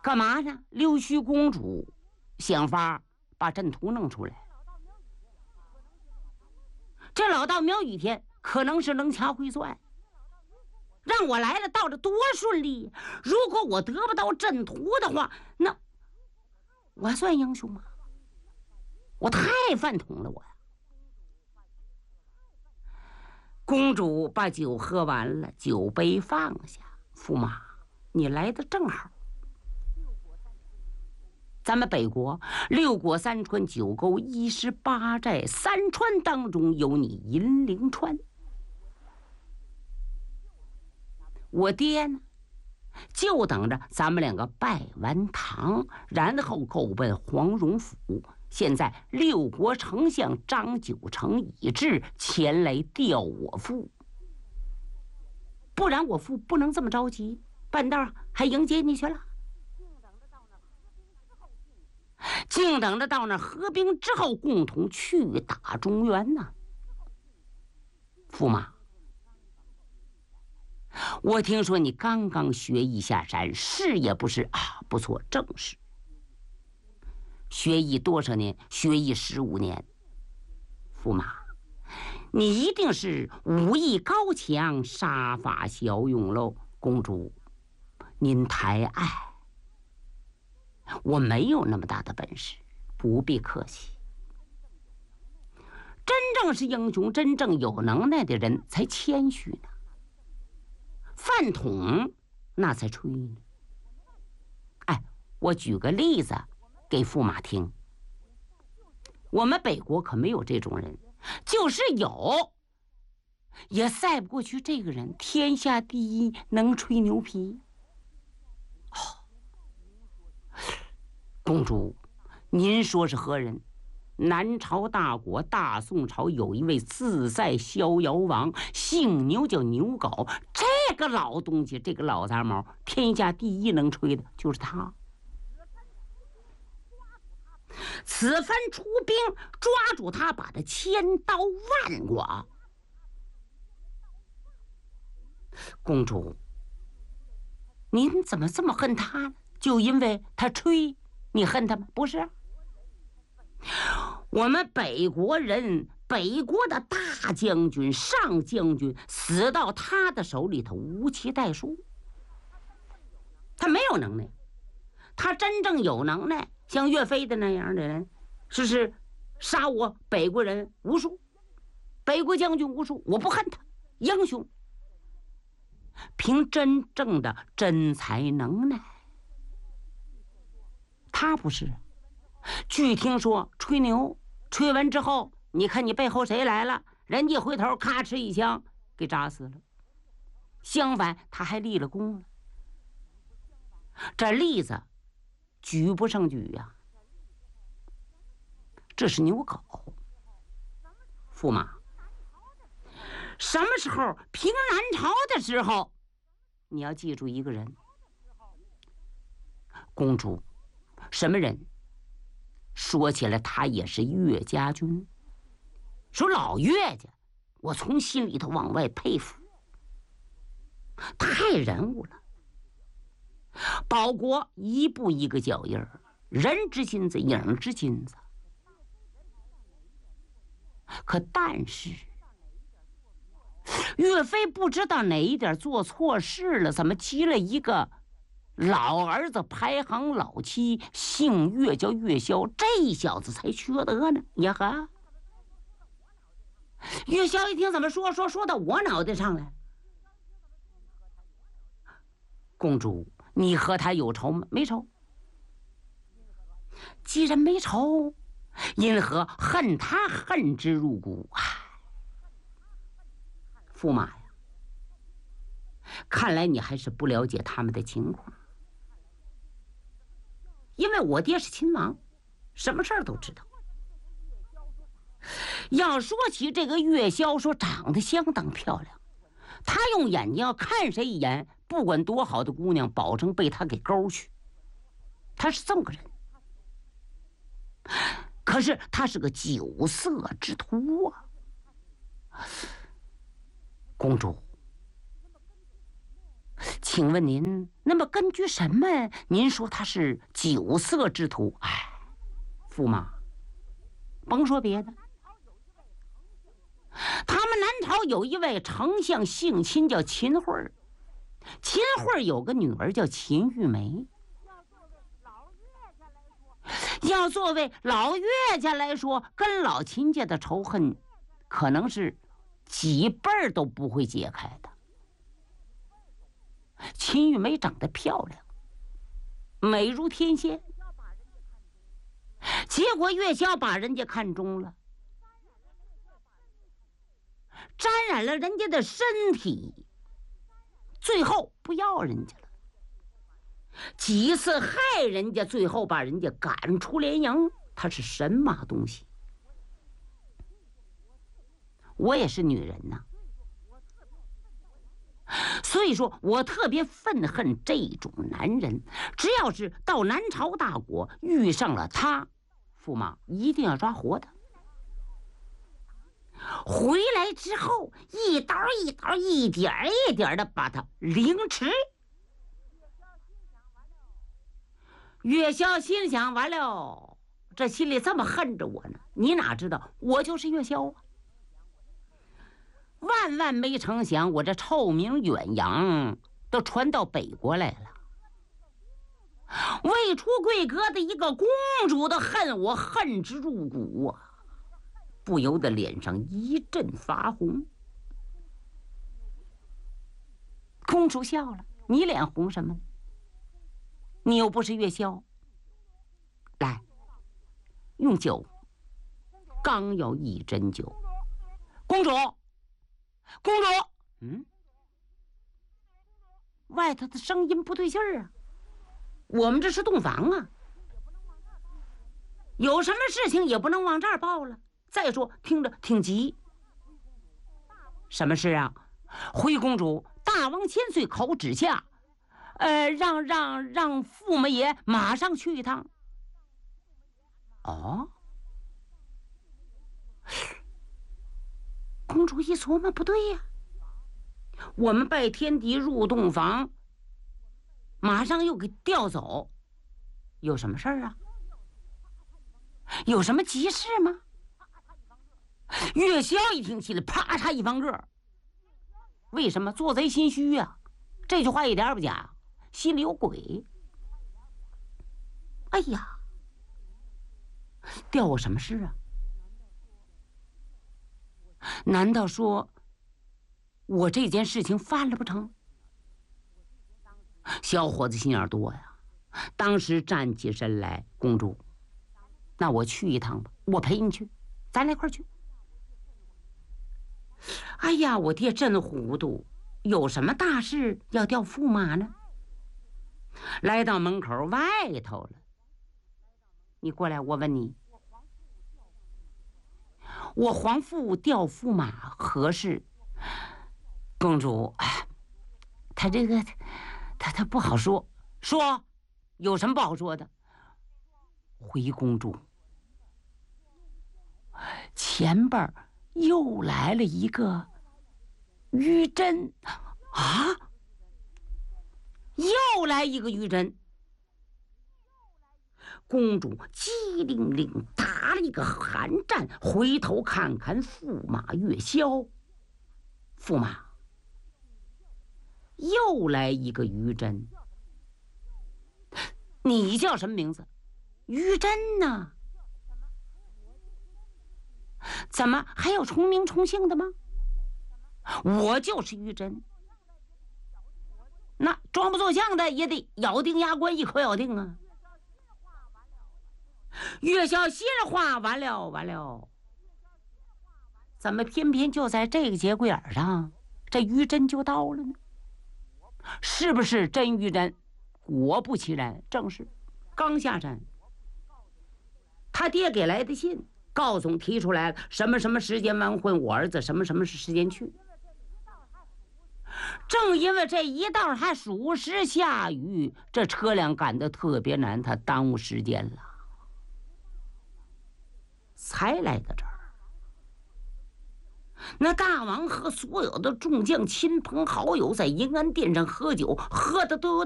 干嘛呢？溜须公主想法把阵图弄出来。这老道苗雨天可能是能掐会算，让我来了到这多顺利。如果我得不到阵图的话，那我还算英雄吗？我太饭桶了，我呀！公主把酒喝完了，酒杯放下。驸马，你来的正好。咱们北国6国3川9沟118寨，3川当中有你银铃川。我爹呢，就等着咱们2个拜完堂，然后够奔黄蓉府。现在6国丞相张九成已至，前来调我父。不然我父不能这么着急，半道还迎接你去了。静等着到那合兵之后，共同去打中原呢。驸马，我听说你刚刚学艺下山，是也不是啊？不错，正是。学艺多少年？学艺15年。驸马，你一定是武艺高强，杀伐骁勇喽。公主，您抬爱，我没有那么大的本事，不必客气。真正是英雄，真正有能耐的人才谦虚呢。饭桶那才吹呢。哎，我举个例子给驸马听。我们北国可没有这种人，就是有，也赛不过去这个人，天下第一，能吹牛皮。公主，您说是何人？南朝大国大宋朝有一位自在逍遥王，姓牛叫牛皋。这个老东西，这个老杂毛，天下第一能吹的就是他。此番出兵抓住他，把他千刀万剐。公主，您怎么这么恨他呢？就因为他吹，你恨他吗？不是。我们北国人，北国的大将军、上将军死到他的手里头无期待数。他没有能耐，他真正有能耐，像岳飞的那样的人，是杀我北国人无数，北国将军无数，我不恨他，英雄。凭真正的真才能耐，他不是。据听说吹牛，吹完之后，你看你背后谁来了，人家回头咔哧一枪给扎死了。相反，他还立了功了。这例子举不胜举呀。这是牛皋。驸马，什么时候平南朝的时候，你要记住一个人。公主，什么人？说起来，他也是岳家军。说老岳家，我从心里头往外佩服，太人物了。保国一步一个脚印儿，人之金子，影之金子。可但是，岳飞不知道哪一点做错事了，怎么急了一个老儿子排行老7，姓岳叫岳霄，这小子才缺德呢！呀呵，岳霄一听怎么说到我脑袋上来。公主，你和他有仇吗？没仇。既然没仇，因何恨他恨之入骨？驸马呀，看来你还是不了解他们的情况。因为我爹是亲王，什么事儿都知道。要说起这个岳霄，说长得相当漂亮，他用眼睛要看谁一眼，不管多好的姑娘，保证被他给勾去。他是这么个人。可是他是个酒色之徒啊。公主， 请问您，那么根据什么您说他是酒色之徒？哎，驸马，甭说别的，他们南朝有一位丞相，姓秦，叫秦桧儿。秦桧儿有个女儿叫秦玉梅。要作为老岳家来说，跟老秦家的仇恨，可能是几辈儿都不会解开的。秦玉梅长得漂亮，美如天仙，结果岳霄把人家看中了，沾染了人家的身体，最后不要人家了。几次害人家，最后把人家赶出连营。他是神马东西？我也是女人呐，所以说我特别愤恨这种男人。只要是到南朝大国遇上了他，驸马一定要抓活的。回来之后，一刀一刀，一点一点的把他凌迟。岳霄心想：完了，这心里这么恨着我呢，你哪知道我就是岳霄啊！万万没成想，我这臭名远扬，都传到北国来了。未出贵阁的一个公主的恨我，恨之入骨啊！不由得脸上一阵发红。公主笑了：“你脸红什么呢？你又不是岳霄。来，用酒。”刚要一斟酒，公主，公主，外头的声音不对劲儿啊！我们这是洞房啊，有什么事情也不能往这儿报了。再说，听着挺急。什么事啊？回公主，大王千岁口旨下，让驸马爷马上去一趟。哦，公主一琢磨，不对呀，我们拜天敌入洞房，马上又给调走，有什么事儿啊？有什么急事吗？岳霄一听起来，啪嚓一翻个。为什么？做贼心虚啊！这句话一点也不假，心里有鬼。哎呀，调我什么事啊？难道说我这件事情犯了不成？小伙子心眼多呀，当时站起身来：“公主，那我去一趟吧，我陪你去，咱俩一块去。”哎呀，我爹真糊涂，有什么大事要调驸马呢？来到门口外头了，你过来，我问你，我皇父调驸马何事？公主，他这个他不好说，说有什么不好说的？回公主，前边又来了一个于真啊！又来一个于真。公主机灵灵打了一个寒战，回头看看驸马岳霄。驸马，又来一个于真。你叫什么名字？于真呢？怎么还有重名重姓的吗？我就是于真。那装不作像的也得咬定牙关，一口咬定啊！岳霄心话完了，怎么偏偏就在这个节骨眼上，这于真就到了呢？是不是真于真？果不其然，正是。刚下山，他爹给来的信，告总提出来了，什么什么时间完婚，我儿子什么什么时间去。正因为这一道还属实下雨，这车辆赶得特别难，他耽误时间了，才来到这儿。 那大王和所有的众将、亲朋好友在银安殿上喝酒，喝的都有